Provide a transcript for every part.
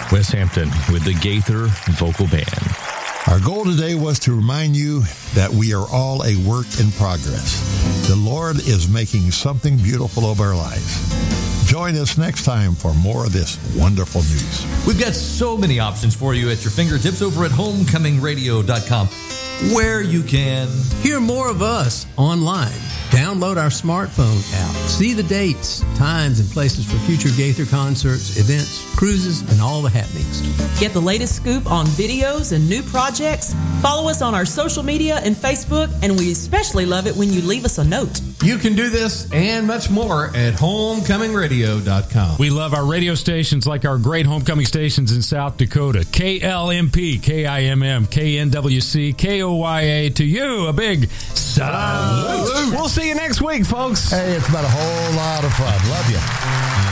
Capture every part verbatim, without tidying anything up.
Wes Hampton with the Gaither Vocal Band. Our goal today was to remind you that we are all a work in progress. The Lord is making something beautiful of our lives. Join us next time for more of this wonderful news. We've got so many options for you at your fingertips over at homecoming radio dot com, where you can hear more of us online. Download our smartphone app. See the dates, times, and places for future Gaither concerts, events, cruises, and all the happenings. Get the latest scoop on videos and new projects. Follow us on our social media and Facebook, and we especially love it when you leave us a note. You can do this and much more at homecoming radio dot com. We love our radio stations like our great homecoming stations in South Dakota. K L M P, K I M M, K N W C, K O Y A. To you, a big salute. We'll see you next week, folks. Hey, it's been a whole lot of fun. Love you.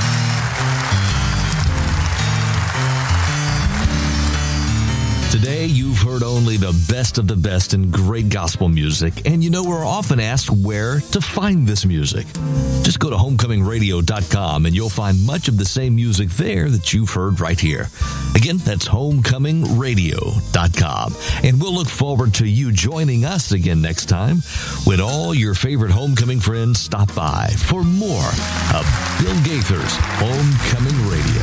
Today, you've heard only the best of the best in great gospel music, and you know we're often asked where to find this music. Just go to homecoming radio dot com and you'll find much of the same music there that you've heard right here. Again, that's homecoming radio dot com. And we'll look forward to you joining us again next time when all your favorite homecoming friends stop by for more of Bill Gaither's Homecoming Radio.